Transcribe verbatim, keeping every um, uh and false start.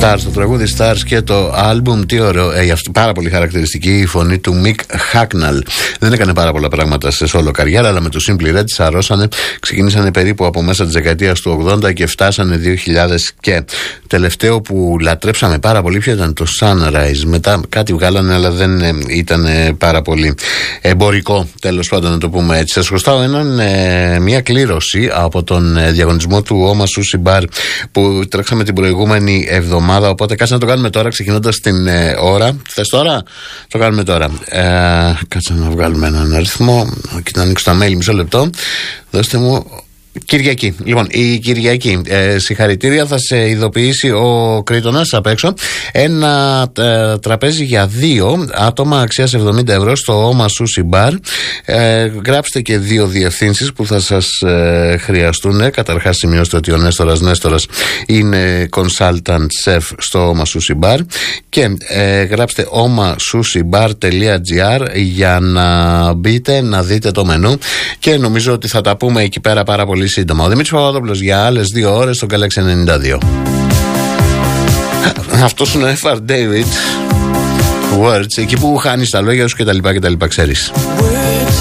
Stars, το τραγούδι Stars και το album, τι ωραίο. Ε, αυτό, πάρα πολύ χαρακτηριστική η φωνή του Mick Hucknall. Δεν έκανε πάρα πολλά πράγματα σε solo καριέρα, αλλά με το Simply Red σαρώσανε. Ξεκινήσανε περίπου από μέσα της δεκαετίας του ογδόντα και φτάσανε δύο χιλιάδες και. Τελευταίο που λατρέψαμε πάρα πολύ πια ήταν το Sunrise. Μετά κάτι βγάλανε, αλλά δεν ε, ήταν ε, πάρα πολύ εμπορικό, τέλος πάντων να το πούμε έτσι. Σας χρωστάω έναν, ε, μια κλήρωση από τον ε, διαγωνισμό του Oma Sushi Bar που τρέξαμε την προηγούμενη εβδομάδα. Οπότε κάτσε να το κάνουμε τώρα, ξεκινώντας την ε, ώρα. Θες τώρα? Το κάνουμε τώρα. Ε, κάτσε να βγάλουμε έναν αριθμό και να ανοίξω τα mail, μισό λεπτό. Δώστε μου. Κυριακή. Λοιπόν, η Κυριακή, ε, συγχαρητήρια, θα σε ειδοποιήσει ο Κρήτονας απ' έξω ένα ε, τραπέζι για δύο άτομα αξίας εβδομήντα ευρώ στο Oma Sushi Bar. Ε, γράψτε και δύο διευθύνσεις που θα σας ε, χρειαστούν. Καταρχάς, σημειώστε ότι ο Νέστορας Νέστορας είναι consultant chef στο Oma Sushi Bar και ε, γράψτε omasusibar τελεία gr για να μπείτε, να δείτε το μενού και νομίζω ότι θα τα πούμε εκεί πέρα πάρα πολύ σύντομα. Ο Δημήτρης Παπαδόπουλος για άλλες δύο ώρες στο Galaxy ενενήντα δύο. Αυτός είναι ο Εφ Αρ David Words, εκεί που χάνεις τα λόγια σου και τα λοιπά και τα λοιπά, ξέρεις.